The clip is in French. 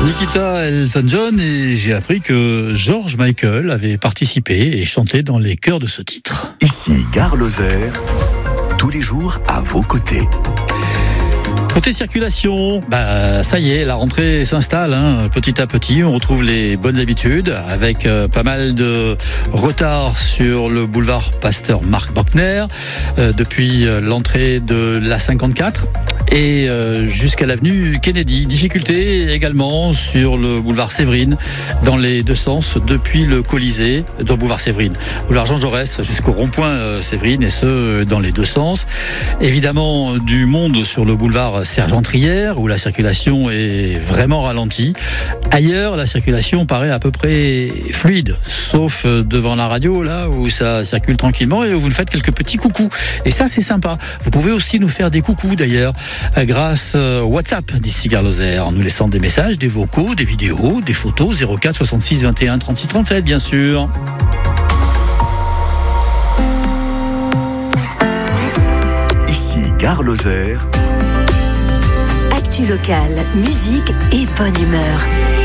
Nikita Elton John, et j'ai appris que George Michael avait participé et chanté dans les chœurs de ce titre. Ici Gare Lozère, tous les jours à vos côtés. Côté circulation, ça y est, la rentrée s'installe petit à petit. On retrouve les bonnes habitudes avec pas mal de retard sur le boulevard Pasteur Marc Bockner depuis l'entrée de l'A54 et jusqu'à l'avenue Kennedy. Difficulté également sur le boulevard Séverine dans les deux sens depuis le Colisée dans le boulevard Séverine. Boulevard Jean Jaurès jusqu'au rond-point Séverine, et ce dans les deux sens. Évidemment du monde sur le boulevard Sergent-Trière où la circulation est vraiment ralentie. Ailleurs, la circulation paraît à peu près fluide, sauf devant la radio là où ça circule tranquillement et où vous nous faites quelques petits coucous. Et ça, c'est sympa. Vous pouvez aussi nous faire des coucous d'ailleurs grâce au WhatsApp d'ici Gare Lozère en nous laissant des messages, des vocaux, des vidéos, des photos 04 66 21 36 37 bien sûr. Ici Gare Lozère. Actu locale, musique et bonne humeur.